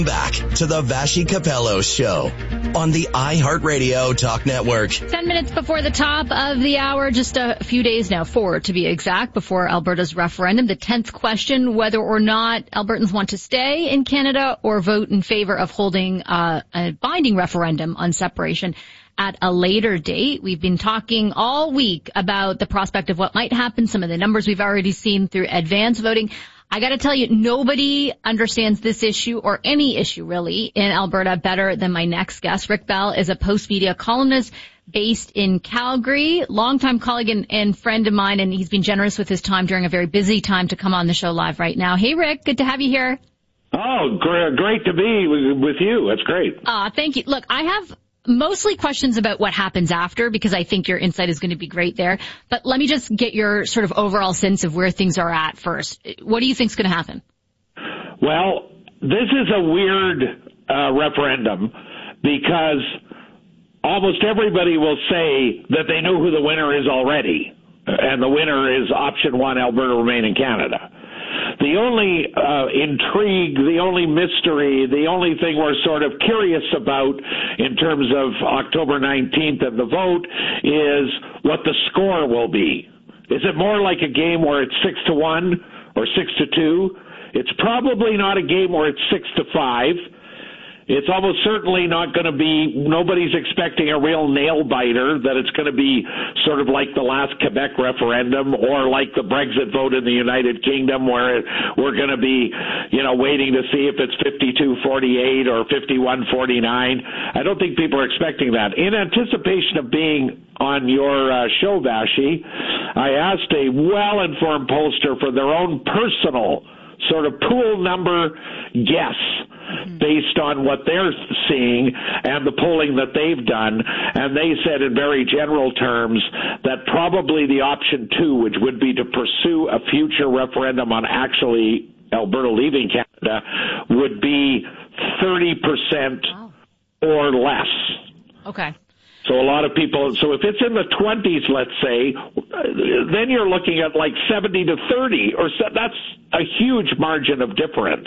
Back to the Vassy Capello Show on the iHeartRadio Talk Network. 10 minutes before the top of the hour, just a few days now, 4 to be exact, before Alberta's referendum. The 10th question, whether or not Albertans want to stay in Canada or vote in favor of holding a binding referendum on separation at a later date. We've been talking all week about the prospect of what might happen, some of the numbers we've already seen through advance voting. I got to tell you, nobody understands this issue or any issue really in Alberta better than my next guest. Rick Bell is a Post-Media columnist based in Calgary, longtime colleague and friend of mine, and he's been generous with his time during a very busy time to come on the show live right now. Hey, Rick, good to have you here. Oh, great to be with you. That's great. Thank you. Look, I have mostly questions about what happens after, because I think your insight is going to be great there. But let me just get your sort of overall sense of where things are at first. What do you think is going to happen? Well, this is a weird referendum because almost everybody will say that they know who the winner is already. And the winner is option 1, Alberta remain in Canada. The only intrigue, the only mystery, the only thing we're sort of curious about in terms of October 19th and the vote is what the score will be. Is it more like a game where it's 6-1 or 6-2? It's probably not a game where it's 6-5. It's almost certainly not going to be, nobody's expecting a real nail-biter, that it's going to be sort of like the last Quebec referendum or like the Brexit vote in the United Kingdom, where we're going to be, waiting to see if it's 52-48 or 51-49. I don't think people are expecting that. In anticipation of being on your show, Vassy, I asked a well-informed pollster for their own personal sort of pool number guess based on what they're seeing and the polling that they've done, and they said in very general terms that probably the option 2, which would be to pursue a future referendum on actually Alberta leaving Canada, would be 30% or less. Okay. So a lot of people, so if it's in the 20s, let's say, then you're looking at like 70-30, or so, that's a huge margin of difference.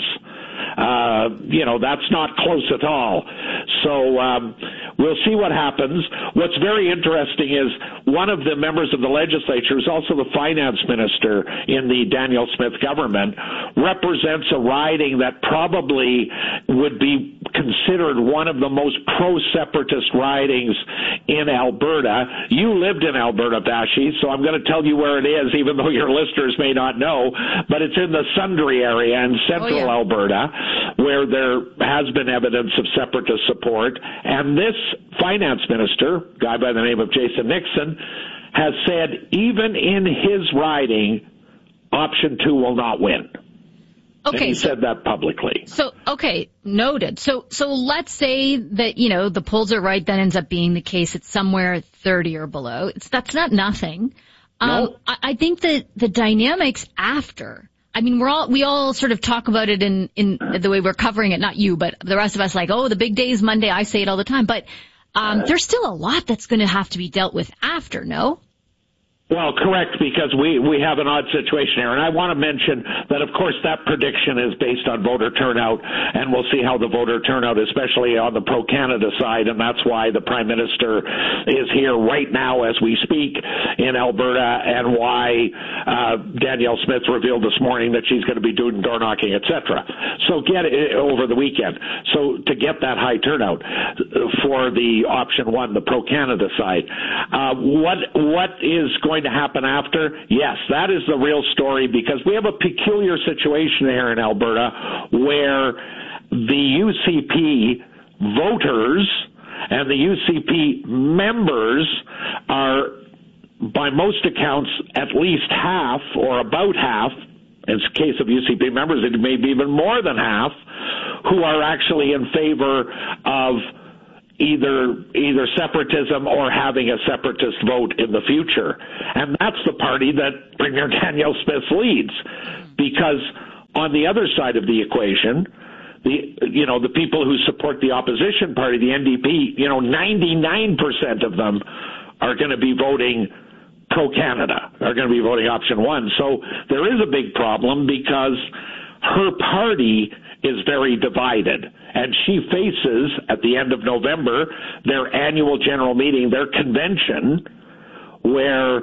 That's not close at all. So we'll see what happens. What's very interesting is one of the members of the legislature, who's also the finance minister in the Danielle Smith government, represents a riding that probably would be considered one of the most pro-separatist ridings in Alberta. You lived in Alberta, Vassy, so I'm going to tell you where it is, even though your listeners may not know, but it's in the Sundre area in central Alberta, where there has been evidence of separatist support. And this finance minister, a guy by the name of Jason Nixon, has said even in his riding, option 2 will not win. Okay, and he said that publicly. So, okay, noted. So let's say that, the polls are right, that ends up being the case. It's somewhere 30 or below. That's not nothing. No. I think that the dynamics after, I mean, we all sort of talk about it in the way we're covering it, not you, but the rest of us, like, oh, the big day is Monday. I say it all the time, but there's still a lot that's going to have to be dealt with after, no? Well, correct, because we have an odd situation here. And I want to mention that, of course, that prediction is based on voter turnout, and we'll see how the voter turnout, especially on the pro-Canada side, and that's why the Prime Minister is here right now as we speak in Alberta, and why Danielle Smith revealed this morning that she's going to be doing door knocking, etc. So get it over the weekend. So to get that high turnout for the option 1, the pro-Canada side, what is going to happen after? Yes, that is the real story, because we have a peculiar situation here in Alberta where the UCP voters and the UCP members are, by most accounts, at least half or about half. In the case of UCP members, it may be even more than half, who are actually in favor of either separatism or having a separatist vote in the future. And that's the party that Premier Danielle Smith leads. Because on the other side of the equation, the people who support the opposition party, the NDP, 99% of them are going to be voting pro-Canada, are going to be voting option 1. So there is a big problem, because her party is very divided. and she faces, at the end of November, their annual general meeting, their convention, where,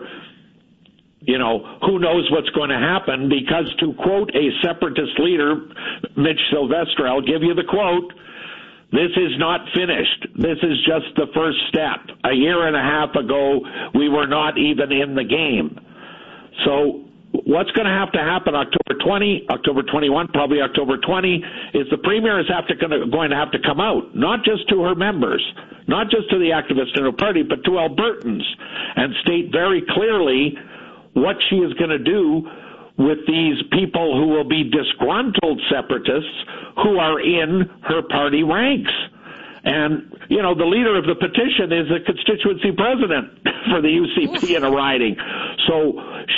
who knows what's going to happen, because to quote a separatist leader, Mitch Sylvester, I'll give you the quote, "This is not finished. This is just the first step. A year and a half ago, we were not even in the game." So what's going to happen October 20, October 21, probably October 20, is the premier is going to have to come out, not just to her members, not just to the activists in her party, but to Albertans, and state very clearly what she is going to do with these people who will be disgruntled separatists who are in her party ranks. And, the leader of the petition is a constituency president for the UCP in a riding. So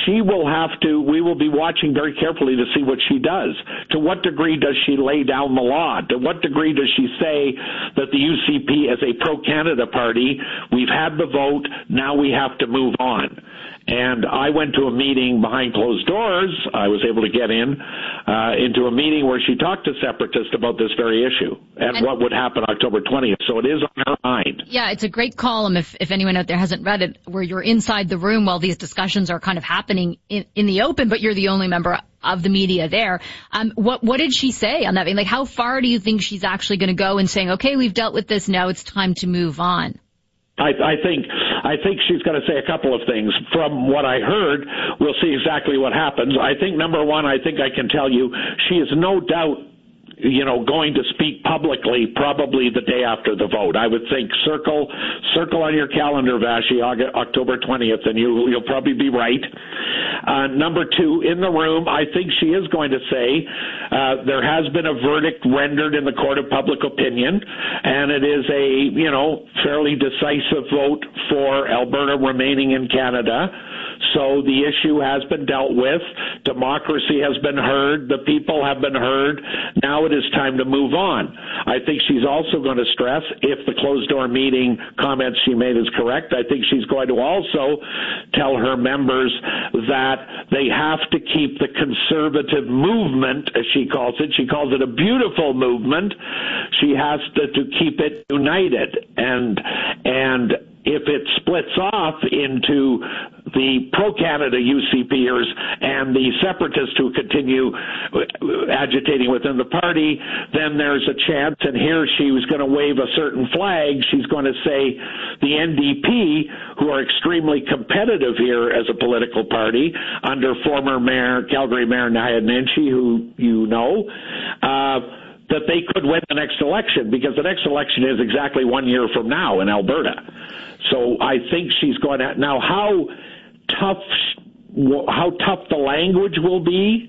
we will be watching very carefully to see what she does. To what degree does she lay down the law? To what degree does she say that the UCP is a pro-Canada party? We've had the vote, now we have to move on. And I went to a meeting behind closed doors. I was able to get into a meeting where she talked to separatists about this very issue and what would happen October 20th. So it is on her mind. Yeah, it's a great column if anyone out there hasn't read it, where you're inside the room while these discussions are kind of happening in the open, but you're the only member of the media there. What did she say on that? Like, how far do you think she's actually going to go in saying, okay, we've dealt with this, now it's time to move on? I think she's going to say a couple of things. From what I heard, we'll see exactly what happens. I think, number one, I can tell you, she is no doubt, going to speak publicly probably the day after the vote. I would think circle on your calendar, Vashi, October 20th, and you'll probably be right. Number two, in the room, I think she is going to say there has been a verdict rendered in the court of public opinion, and it is a, fairly decisive vote for Alberta remaining in Canada. So the issue has been dealt with. Democracy has been heard. The people have been heard. Now it is time to move on. I think she's also going to stress, if the closed-door meeting comments she made is correct, I think she's going to also tell her members that they have to keep the conservative movement, as she calls it. She calls it a beautiful movement. She has to keep it united. And if it splits off into the pro-Canada UCPers and the separatists who continue agitating within the party, then there's a chance, and here she was going to wave a certain flag. She's going to say the NDP, who are extremely competitive here as a political party, under former Calgary Mayor Nayib Nenshi, who that they could win the next election, because the next election is exactly 1 year from now in Alberta. So I think she's going to, now how tough the language will be,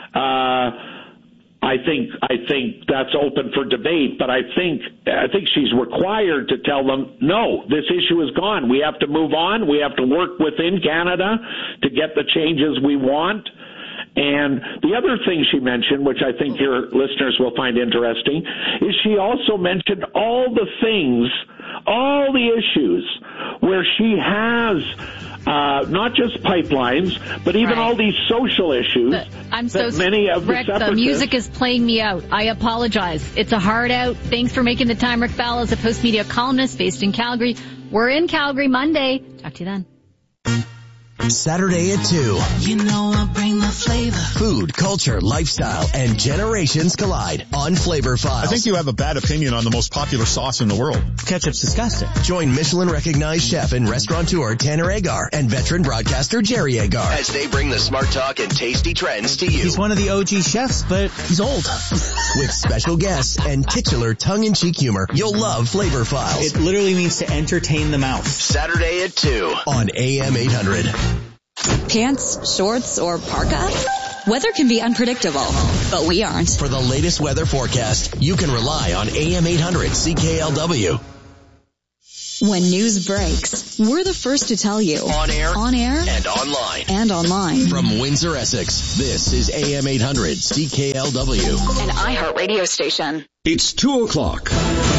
I think that's open for debate, but I think she's required to tell them, no, this issue is gone. We have to move on. We have to work within Canada to get the changes we want. And the other thing she mentioned, which I think your listeners will find interesting, is she also mentioned all the things, all the issues where she has not just pipelines, but even all these social issues. Many of Rick, the music is playing me out. I apologize. It's a hard out. Thanks for making the time, Rick Bell, as a Post Media columnist based in Calgary. We're in Calgary Monday. Talk to you then. Saturday at 2. I bring the flavor. Food, culture, lifestyle, and generations collide on Flavor Files. I think you have a bad opinion on the most popular sauce in the world. Ketchup's disgusting. Join Michelin-recognized chef and restaurateur Tanner Agar and veteran broadcaster Jerry Agar as they bring the smart talk and tasty trends to you. He's one of the OG chefs, but he's old. With special guests and titular tongue-in-cheek humor, you'll love Flavor Files. It literally means to entertain the mouth. Saturday at 2 on AM 800. Pants, shorts, or parka? Weather can be unpredictable, but we aren't. For the latest weather forecast, you can rely on AM 800 CKLW. When news breaks, we're the first to tell you. On air, and online. From Windsor, Essex, this is AM 800 CKLW. An iHeart radio station. It's 2 o'clock.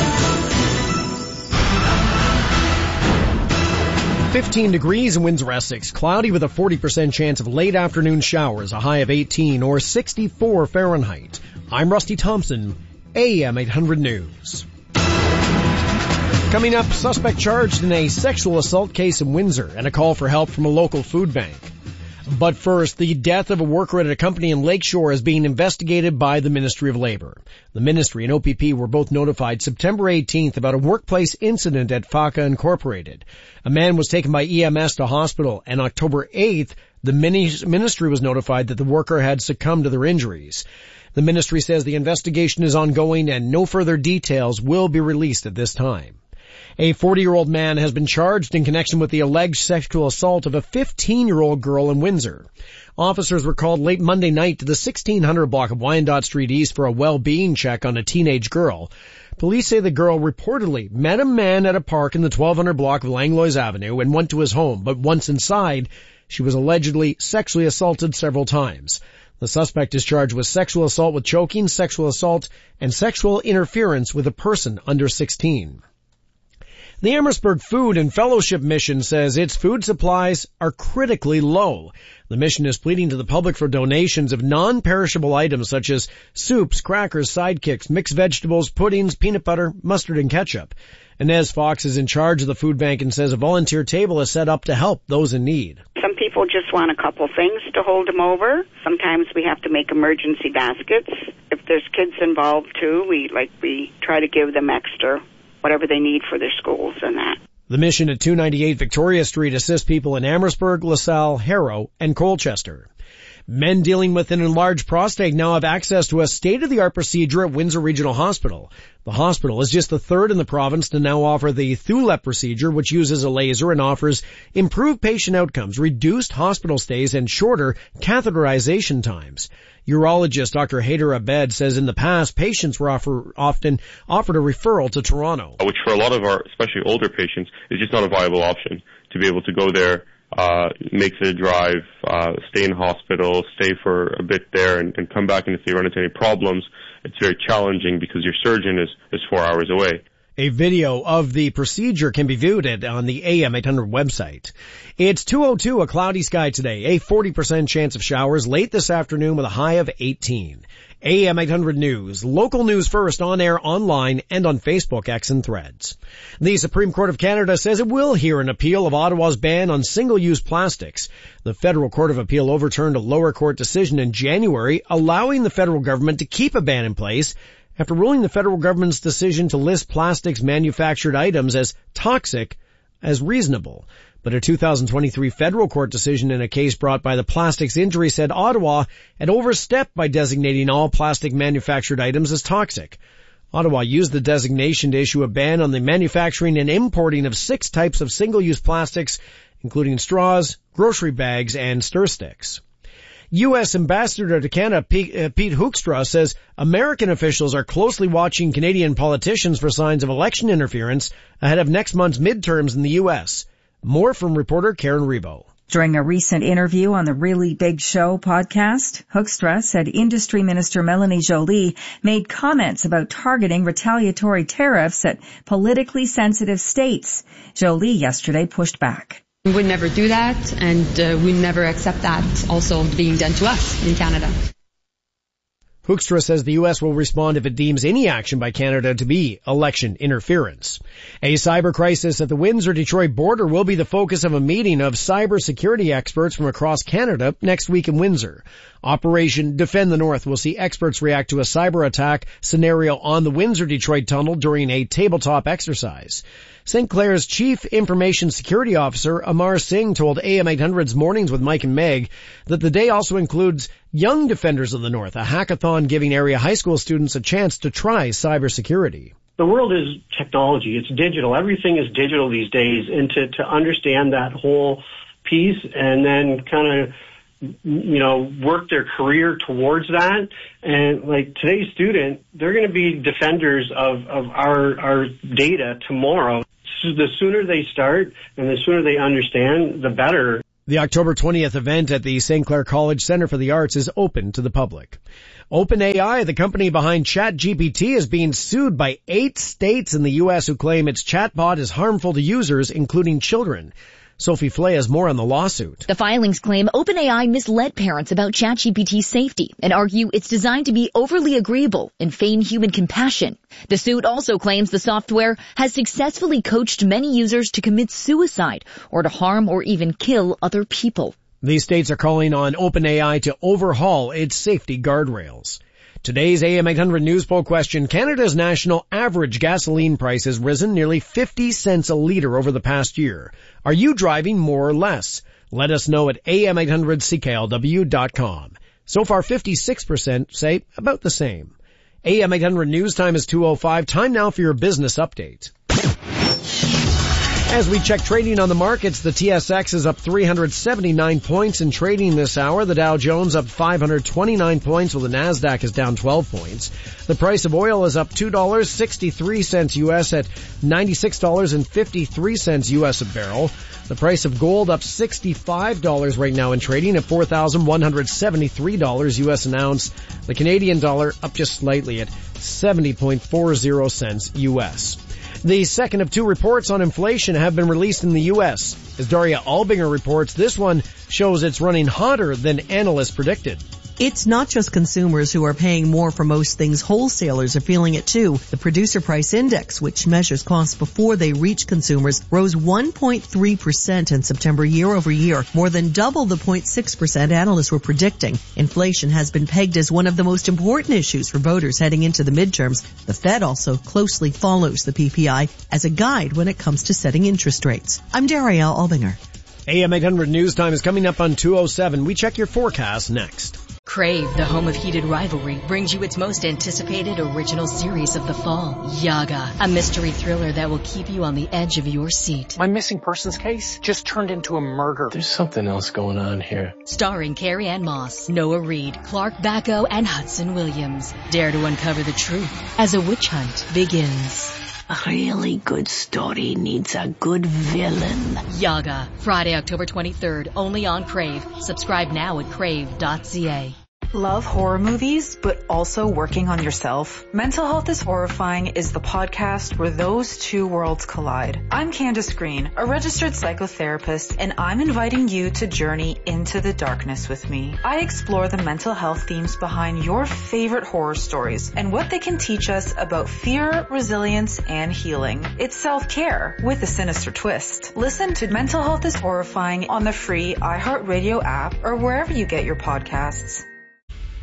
15 degrees in Windsor, Essex. Cloudy with a 40% chance of late afternoon showers, a high of 18 or 64 Fahrenheit. I'm Rusty Thompson. AM 800 News. Coming up, suspect charged in a sexual assault case in Windsor and a call for help from a local food bank. But first, the death of a worker at a company in Lakeshore is being investigated by the Ministry of Labor. The Ministry and OPP were both notified September 18th about a workplace incident at FACA Incorporated. A man was taken by EMS to hospital, and October 8th, the Ministry was notified that the worker had succumbed to their injuries. The Ministry says the investigation is ongoing and no further details will be released at this time. A 40-year-old man has been charged in connection with the alleged sexual assault of a 15-year-old girl in Windsor. Officers were called late Monday night to the 1600 block of Wyandotte Street East for a well-being check on a teenage girl. Police say the girl reportedly met a man at a park in the 1200 block of Langlois Avenue and went to his home, but once inside, she was allegedly sexually assaulted several times. The suspect is charged with sexual assault with choking, sexual assault, and sexual interference with a person under 16. The Amherstburg Food and Fellowship Mission says its food supplies are critically low. The mission is pleading to the public for donations of non-perishable items such as soups, crackers, sidekicks, mixed vegetables, puddings, peanut butter, mustard, and ketchup. Inez Fox is in charge of the food bank and says a volunteer table is set up to help those in need. Some people just want a couple things to hold them over. Sometimes we have to make emergency baskets. If there's kids involved too, we try to give them extra whatever they need for their schools and that. The mission at 298 Victoria Street assists people in Amherstburg, LaSalle, Harrow, and Colchester. Men dealing with an enlarged prostate now have access to a state-of-the-art procedure at Windsor Regional Hospital. The hospital is just the third in the province to now offer the Thulep procedure, which uses a laser and offers improved patient outcomes, reduced hospital stays, and shorter catheterization times. Urologist Dr. Haider Abed says in the past, patients were often offered a referral to Toronto. Which for a lot of our, especially older patients, is just not a viable option to be able to go there, make the drive, stay in hospital, stay for a bit there, and come back. And if they run into any problems, it's very challenging because your surgeon is 4 hours away. A video of the procedure can be viewed on the AM 800 website. It's 2:02, a cloudy sky today, a 40% chance of showers late this afternoon with a high of 18. AM 800 News, local news first, on air, online, and on Facebook, X, and Threads. The Supreme Court of Canada says it will hear an appeal of Ottawa's ban on single-use plastics. The Federal Court of Appeal overturned a lower court decision in January, allowing the federal government to keep a ban in place after ruling the federal government's decision to list plastics manufactured items as toxic as reasonable. But a 2023 federal court decision in a case brought by the Plastics Injury said Ottawa had overstepped by designating all plastic manufactured items as toxic. Ottawa used the designation to issue a ban on the manufacturing and importing of 6 types of single-use plastics, including straws, grocery bags, and stir sticks. U.S. Ambassador to Canada Pete Hoekstra says American officials are closely watching Canadian politicians for signs of election interference ahead of next month's midterms in the U.S. More from reporter Karen Rebo. During a recent interview on the Really Big Show podcast, Hoekstra said Industry Minister Melanie Joly made comments about targeting retaliatory tariffs at politically sensitive states. Joly yesterday pushed back. We would never do that, and we never accept that also being done to us in Canada. Hoekstra says the U.S. will respond if it deems any action by Canada to be election interference. A cyber crisis at the Windsor-Detroit border will be the focus of a meeting of cybersecurity experts from across Canada next week in Windsor. Operation Defend the North will see experts react to a cyber attack scenario on the Windsor-Detroit tunnel during a tabletop exercise. St. Clair's Chief Information Security Officer Amar Singh told AM 800's Mornings with Mike and Meg that the day also includes Young Defenders of the North, a hackathon giving area high school students a chance to try cybersecurity. The world is technology. It's digital. Everything is digital these days. And to understand that whole piece and then kind of, work their career towards that. And like today's student, they're going to be defenders of our data tomorrow. So the sooner they start and the sooner they understand, the better. The October 20th event at the St. Clair College Center for the Arts is open to the public. OpenAI, the company behind ChatGPT, is being sued by 8 states in the U.S. who claim its chatbot is harmful to users, including children. Sophie Flay has more on the lawsuit. The filings claim OpenAI misled parents about ChatGPT's safety and argue it's designed to be overly agreeable and feign human compassion. The suit also claims the software has successfully coached many users to commit suicide or to harm or even kill other people. These states are calling on OpenAI to overhaul its safety guardrails. Today's AM 800 News Poll question, Canada's national average gasoline price has risen nearly 50 cents a litre over the past year. Are you driving more or less? Let us know at am800cklw.com. So far, 56% say about the same. AM 800 News Time is 2:05. Time now for your business update. As we check trading on the markets, the TSX is up 379 points in trading this hour. The Dow Jones up 529 points, while the Nasdaq is down 12 points. The price of oil is up $2.63 U.S. at $96.53 U.S. a barrel. The price of gold up $65 right now in trading at $4,173 U.S. an ounce. The Canadian dollar up just slightly at 70.40 cents U.S. The second of two reports on inflation have been released in the U.S. As Daria Albinger reports, this one shows it's running hotter than analysts predicted. It's not just consumers who are paying more for most things. Wholesalers are feeling it too. The Producer Price Index, which measures costs before they reach consumers, rose 1.3% in September year over year, more than double the 0.6% analysts were predicting. Inflation has been pegged as one of the most important issues for voters heading into the midterms. The Fed also closely follows the PPI as a guide when it comes to setting interest rates. I'm Darielle Albinger. AM 800 News Time is coming up on 2:07. We check your forecast next. Crave, the home of heated rivalry, brings you its most anticipated original series of the fall, Yaga, a mystery thriller that will keep you on the edge of your seat. My missing persons case just turned into a murder. There's something else going on here. Starring Carrie Ann Moss, Noah Reid, Clark Bacco, and Hudson Williams. Dare to uncover the truth as a witch hunt begins. A really good story needs a good villain. Yaga, Friday, October 23rd, only on Crave. Subscribe now at crave.ca. Love horror movies, but also working on yourself? Mental Health is Horrifying is the podcast where those two worlds collide. I'm Candace Green, a registered psychotherapist, and I'm inviting you to journey into the darkness with me. I explore the mental health themes behind your favorite horror stories and what they can teach us about fear, resilience, and healing. It's self-care with a sinister twist. Listen to Mental Health is Horrifying on the free iHeartRadio app or wherever you get your podcasts.